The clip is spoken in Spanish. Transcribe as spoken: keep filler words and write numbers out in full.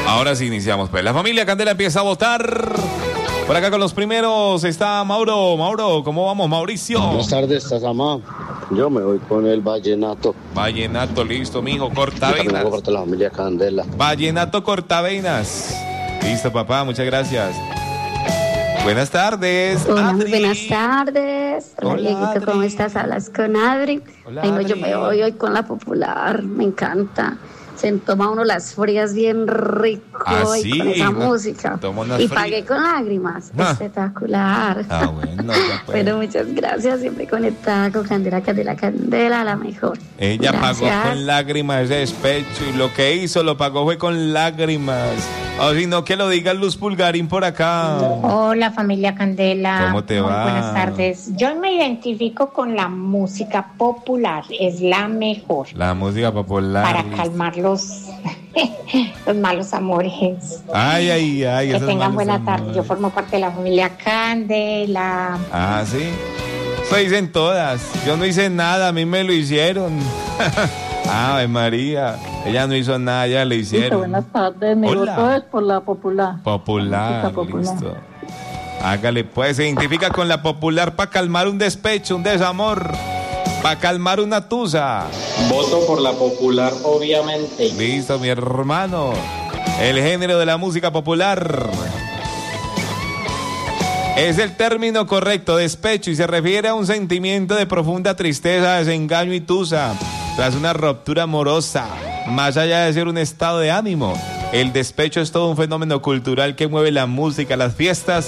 Ahora sí iniciamos, pues. La familia Candela empieza a votar. Por acá con los primeros está Mauro. Mauro, ¿cómo vamos, Mauricio? Buenas tardes, Tazamá. Yo me voy con el vallenato. Vallenato, listo, mijo, cortavenas. También hago parte de la familia Candela. Vallenato cortavenas. Listo, papá, muchas gracias. Buenas tardes. Hola, muy Adri. buenas tardes. Hola, Hola, Dieguito, Adri. ¿cómo estás? Hablas con Adri. Hola, Vengo, yo Adri. me voy hoy con la popular, me encanta. Se toma uno las frías bien rico Ah, y sí, con esa no, música. toma unas Y frías. pagué con lágrimas. Ah. Espectacular. Ah, bueno, ya pues. Bueno, muchas gracias. Siempre conectada con Candela, Candela, Candela, la mejor. Ella Gracias. pagó con lágrimas ese despecho y lo que hizo lo pagó fue con lágrimas. O si no, que lo diga Luz Pulgarín por acá. Hola familia Candela. ¿Cómo te Muy va? buenas tardes. Yo me identifico con la música popular, es la mejor La música popular. para listo. calmar los, los malos amores. Ay, ay, ay. Que esas tengan malas buena amores. tarde. Yo formo parte de la familia Candela. Ah, sí. Eso dicen todas. Yo no hice nada, a mí me lo hicieron. Ave María. Ella no hizo nada, ya le Listo, hicieron. buenas tardes. Mi Hola. voto es por la popular. Popular, Música popular. listo. Hágale, pues, se identifica con la popular para calmar un despecho, un desamor, para calmar una tusa. Voto por la popular, obviamente. Listo, mi hermano. El género de la música popular es el término correcto, despecho, y se refiere a un sentimiento de profunda tristeza, desengaño y tusa tras una ruptura amorosa. Más allá de ser un estado de ánimo, el despecho es todo un fenómeno cultural que mueve la música, las fiestas